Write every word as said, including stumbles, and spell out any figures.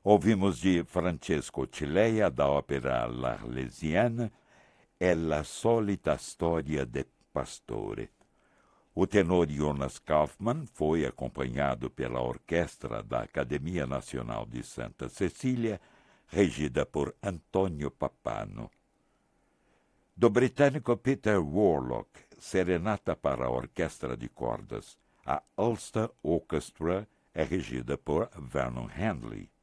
Ouvimos de Francesco Cileia, da ópera L'Arlésienne, É la solita storia de pastore. O tenor Jonas Kaufmann foi acompanhado pela orquestra da Academia Nacional de Santa Cecília, regida por Antonio Pappano. Do britânico Peter Warlock, Serenata para a Orquestra de Cordas. A Ulster Orchestra é regida por Vernon Handley.